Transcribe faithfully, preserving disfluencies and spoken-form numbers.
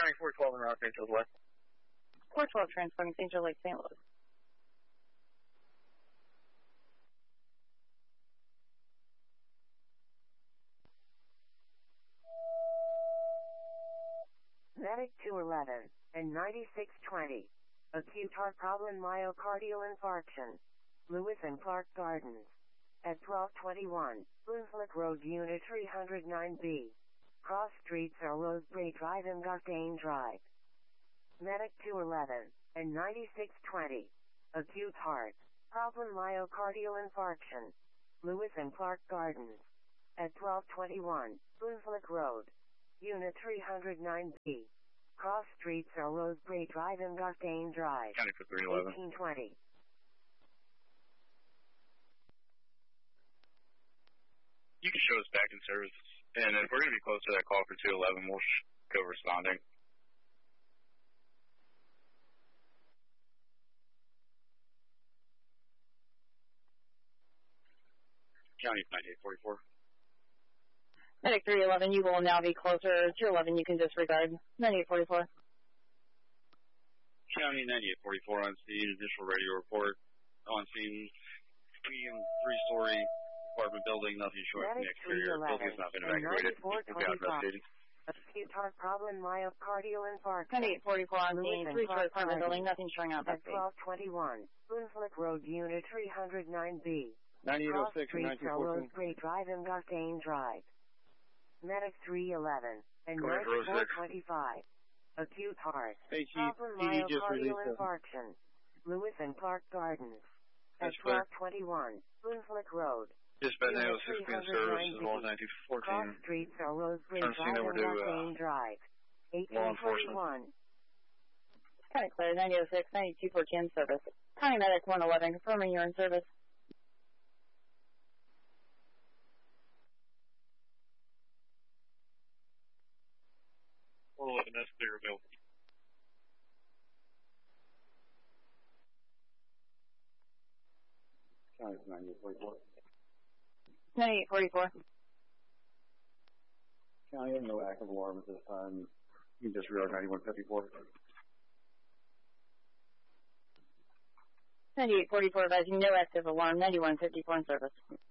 County four twelve in route Saint Joe's West. four twelve transporting Saint Joe Lake, Saint Louis. Medic two eleven and ninety-six twenty. Acute heart problem myocardial infarction. Lewis and Clark Gardens. At twelve twenty-one, Brunswick Road Unit three oh nine B. Cross streets are Rosebery Drive and Gartain Drive. Medic two eleven and ninety-six twenty. Acute heart problem myocardial infarction. Lewis and Clark Gardens. At twelve twenty-one, Brunswick Road. Unit three oh nine B. Cross streets are Rosebery Drive and Gartain Drive. County for three eleven. eighteen twenty. You can show us back in service, and if we're going to be close to that call for two eleven, we'll sh- go responding. County ninety-eight forty-four. Medic three eleven, you will now be closer. two eleven, you can disregard. ninety-eight forty-four. County ninety-eight forty-four on scene. Initial radio report on scene. Medium three-story apartment building. Nothing short from the exterior. Building has not been evacuated. We'll be out investigating. Acute heart problem myocardial infarction. ninety-eight forty-four on scene. Three-story apartment building. Nothing showing up. At twelve twenty-one, Brunswick Road Unit three oh nine B. ninety-eight oh six and nineteen fourteen. Rosebery Drive and Gartain Drive. Medic three eleven and ninety-four twenty-five. Acute heart problem myocardial infarction. Lewis and Clark Gardens. At twelve twenty-one, Brunswick Road. Dispatch nine oh six being service as well as nineteen fourteen. Cross streets are Rosebery Turn scene Drive over and to, Gartain uh, Drive. law eighteen enforcement. twenty-one. County clear, ninety oh six, ninety-two fourteen service. County Medic one eleven, confirming you're in service. four eleven, that's clear available. County ninety-eight forty-four. ninety-eight forty-four. County, no active alarm at this time. You can disregard ninety-one fifty-four. ninety-eight forty-four advising no active alarm. ninety-one fifty-four in service.